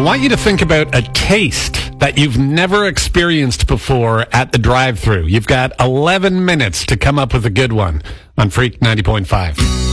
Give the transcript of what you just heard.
want you to think about a taste that you've never experienced before at the drive-thru. You've got 11 minutes to come up with a good one on Freak 90.5.